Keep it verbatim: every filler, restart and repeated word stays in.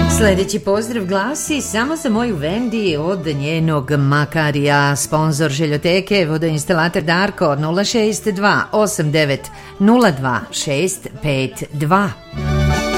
Sljedeći pozdrav glasi samo za moju Vendi od njenog Makarija, sponzor Željoteke, vodoinstalater Darko nula šest dva osam devet nula dva šest pet dva.